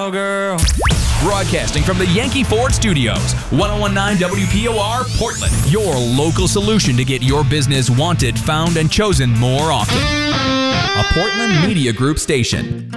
cowgirl. Broadcasting from the Yankee Ford Studios, 1019 WPOR, Portland. Your local solution to get your business wanted, found, and chosen more often. A Portland Media Group station.